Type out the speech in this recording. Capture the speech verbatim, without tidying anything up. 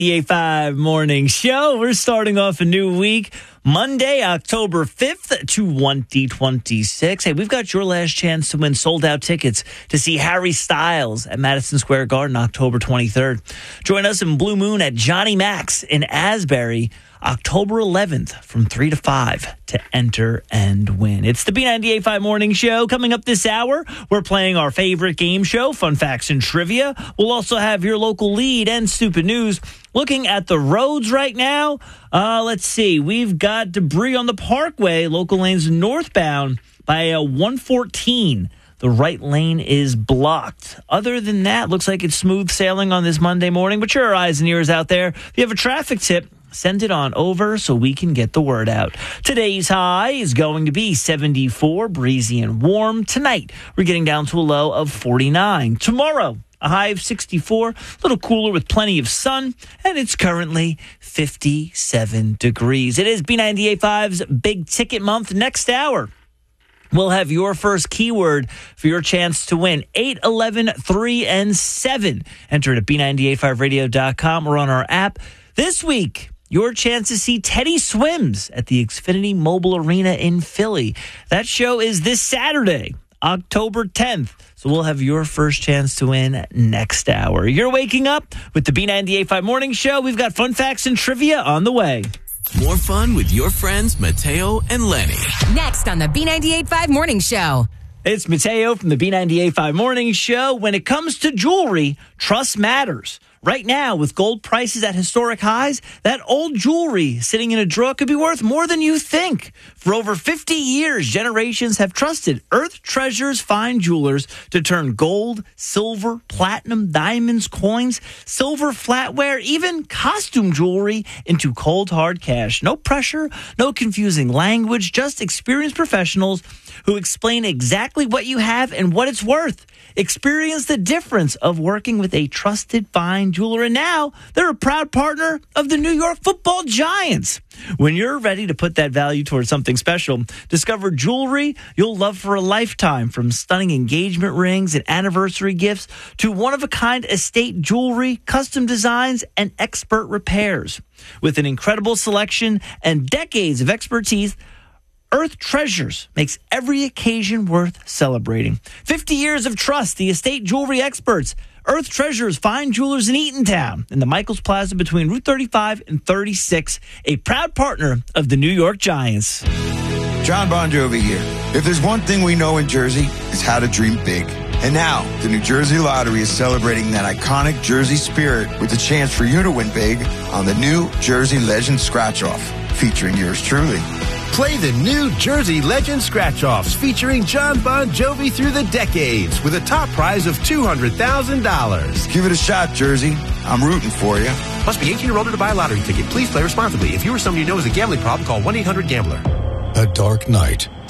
The A five Morning Show. We're starting off a new week, Monday, October fifth, twenty twenty-six. Hey, we've got your last chance to win sold-out tickets to see Harry Styles at Madison Square Garden October twenty-third. Join us in Blue Moon at Johnny Mac's in Asbury October eleventh from three to five to enter and win. It's the B ninety-eight point five Morning Show. Coming up this hour, we're playing our favorite game show, Fun Facts and Trivia. We'll also have your local lead and stupid news. Looking at the roads right now, uh, let's see. We've got debris on the Parkway, local lanes northbound by uh, one fourteen. The right lane is blocked. Other than that, looks like it's smooth sailing on this Monday morning. But your eyes and ears out there, if you have a traffic tip, send it on over so we can get the word out. Today's high is going to be seventy-four, breezy and warm. Tonight, we're getting down to a low of forty-nine. Tomorrow, a high of sixty-four, a little cooler with plenty of sun, and it's currently fifty-seven degrees. It is B ninety-eight point five's Big Ticket Month. Next hour, we'll have your first keyword for your chance to win. eight, eleven, three, and seven. Enter it at B nine eight five radio dot com or on our app. This week, your chance to see Teddy Swims at the Xfinity Mobile Arena in Philly. That show is this Saturday, October tenth. So we'll have your first chance to win next hour. You're waking up with the B ninety-eight point five Morning Show. We've got fun facts and trivia on the way. More fun with your friends Mateo and Lenny. Next on the B ninety-eight point five Morning Show. It's Mateo from the B ninety-eight point five Morning Show. When it comes to jewelry, trust matters. Right now, with gold prices at historic highs, that old jewelry sitting in a drawer could be worth more than you think. For over fifty years, generations have trusted Earth Treasures Fine Jewelers to turn gold, silver, platinum, diamonds, coins, silver flatware, even costume jewelry into cold, hard cash. No pressure, no confusing language, just experienced professionals who explain exactly what you have and what it's worth. Experience the difference of working with a trusted fine jeweler. And now they're a proud partner of the New York Football Giants. When you're ready to put that value towards something special, discover jewelry you'll love for a lifetime. From stunning engagement rings and anniversary gifts to one-of-a-kind estate jewelry, custom designs, and expert repairs. With an incredible selection and decades of expertise, Earth Treasures makes every occasion worth celebrating. fifty years of trust, the estate jewelry experts. Earth Treasures Fine Jewelers in Eatontown in the Michaels Plaza between Route thirty-five and thirty-six, a proud partner of the New York Giants. John Bon Jovi here. If there's one thing we know in Jersey, it's how to dream big. And now, the New Jersey Lottery is celebrating that iconic Jersey spirit with a chance for you to win big on the New Jersey Legend Scratch-Off, featuring yours truly. Play the New Jersey Legend Scratch-Offs featuring John Bon Jovi through the decades with a top prize of two hundred thousand dollars. Give it a shot, Jersey. I'm rooting for you. Must be eighteen or older to buy a lottery ticket. Please play responsibly. If you or somebody you know has a gambling problem, call one eight hundred gambler. A dark night